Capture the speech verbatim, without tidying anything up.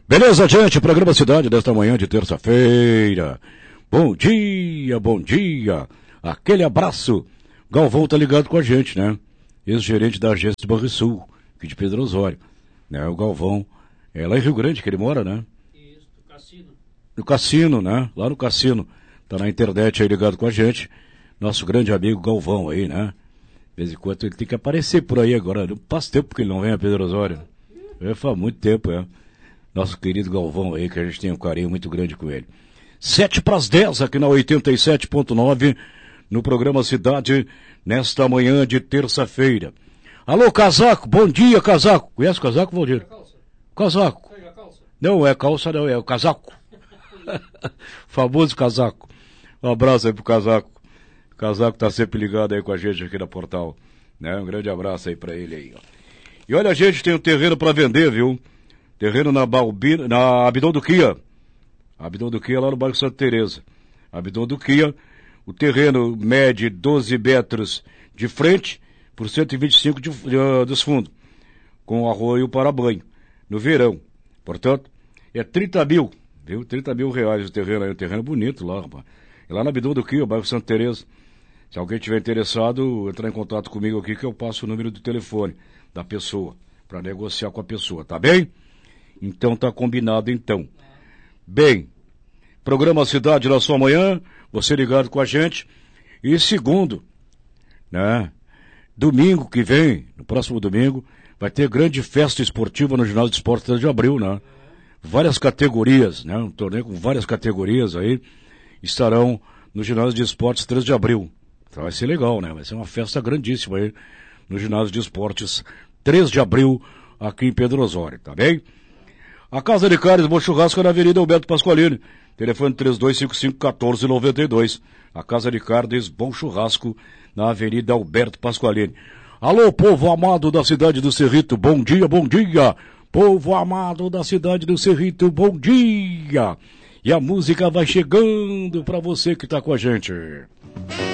Beleza, gente? Programa Cidade desta manhã de terça-feira. Bom dia, bom dia. Aquele abraço. Galvão tá ligado com a gente, né? Ex-gerente da agência de Banrisul, aqui de Pedro Osório. Né? O Galvão, é lá em Rio Grande que ele mora, né? Isso, no Cassino. No Cassino, né? Lá no Cassino. Tá na internet aí ligado com a gente. Nosso grande amigo Galvão aí, né? De vez em quando ele tem que aparecer por aí agora. Não faz tempo que ele não vem a Pedro Osório. É, faz muito tempo, é. Nosso querido Galvão aí, que a gente tem um carinho muito grande com ele. Sete para as dez aqui na oitenta e sete ponto nove, no programa Cidade, nesta manhã de terça-feira. Alô, Casaco, bom dia, Casaco. Conhece o Casaco, Valdir? Casaco. Não, é calça não, é o Casaco. Famoso Casaco. Um abraço aí pro Casaco. O Casaco tá sempre ligado aí com a gente aqui na Portal. Né? Um grande abraço aí pra ele aí. Ó. E olha, a gente tem um terreno para vender, viu? Terreno na Balbina, na Abidão do Kia. Abidão do Kia lá no bairro Santa Teresa. Abidão do Kia, o terreno mede doze metros de frente por cento e vinte e cinco de, de, dos fundos, com arroio para banho, no verão. Portanto, é trinta mil, viu? trinta mil reais o terreno aí, um terreno bonito lá, rapaz. É lá na Abidão do Kia, bairro Santa Teresa. Se alguém tiver interessado, entrar em contato comigo aqui que eu passo o número do telefone da pessoa, para negociar com a pessoa, tá bem? Então tá combinado então. Bem, programa Cidade na sua manhã, você ligado com a gente. E segundo, né? Domingo que vem, no próximo domingo, vai ter grande festa esportiva no Ginásio de Esportes três de abril, né? Várias categorias, né? Um torneio com várias categorias aí estarão no Ginásio de Esportes três de abril. Então vai ser legal, né? Vai ser uma festa grandíssima aí no Ginásio de Esportes três de abril, aqui em Pedro Osório, tá bem? A Casa de Carnes Bom Churrasco é na Avenida Alberto Pasqualini. Telefone três dois cinco cinco, um quatro nove dois. A Casa de Carnes Bom Churrasco na Avenida Alberto Pasqualini. Alô, povo amado da cidade do Cerrito, bom dia, bom dia. Povo amado da cidade do Cerrito, bom dia. E a música vai chegando pra você que tá com a gente.